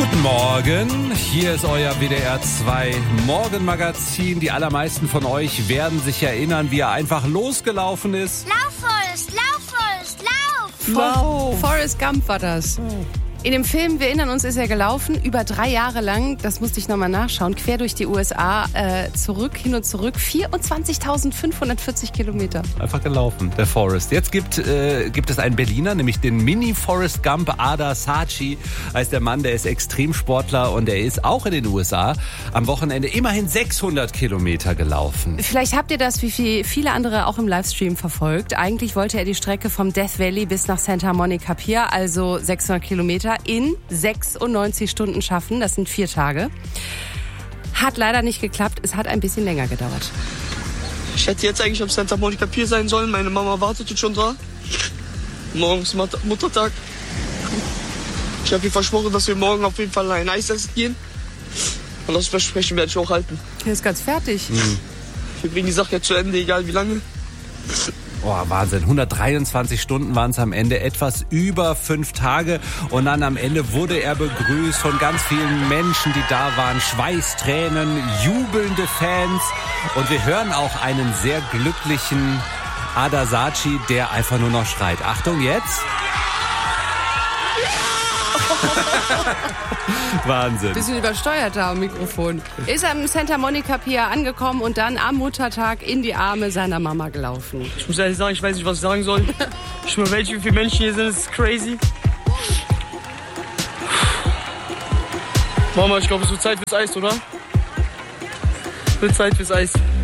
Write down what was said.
Guten Morgen, hier ist euer WDR 2 Morgenmagazin. Die allermeisten von euch werden sich erinnern, wie er einfach losgelaufen ist. Lauf, Forrest, lauf, Forrest, lauf! Forrest Gump war das. In dem Film, wir erinnern uns, ist er gelaufen, über 3 Jahre lang, das musste ich nochmal nachschauen, quer durch die USA, hin und zurück, 24.540 Kilometer. Einfach gelaufen, der Forrest. Jetzt gibt es einen Berliner, nämlich den Mini-Forrest Gump. Ada Saatchi heißt der Mann, der ist Extremsportler und er ist auch in den USA am Wochenende immerhin 600 Kilometer gelaufen. Vielleicht habt ihr das, wie viele andere, auch im Livestream verfolgt. Eigentlich wollte er die Strecke vom Death Valley bis nach Santa Monica Pier, also 600 Kilometer, in 96 Stunden schaffen. Das sind 4 Tage. Hat leider nicht geklappt. Es hat ein bisschen länger gedauert. Ich hätte jetzt eigentlich am Santa Monica Pier sein sollen. Meine Mama wartet schon da. Morgen ist Muttertag. Ich habe ihr versprochen, dass wir morgen auf jeden Fall ein Eis essen gehen. Und das Versprechen werde ich auch halten. Er ist ganz fertig. Wir bringen die Sache jetzt zu Ende, egal wie lange. Oh, Wahnsinn. 123 Stunden waren es am Ende, etwas über 5 Tage. Und dann am Ende wurde er begrüßt von ganz vielen Menschen, die da waren. Schweißtränen, jubelnde Fans. Und wir hören auch einen sehr glücklichen Ada Saatchi, der einfach nur noch schreit. Achtung, jetzt. Wahnsinn. Bisschen übersteuert da am Mikrofon. Ist am Santa Monica Pier angekommen und dann am Muttertag in die Arme seiner Mama gelaufen. Ich muss ehrlich sagen, ich weiß nicht, was ich sagen soll. Ich schwöre, wie viele Menschen hier sind, das ist crazy. Mama, ich glaube, es wird Zeit fürs Eis, oder? Wird Zeit fürs Eis.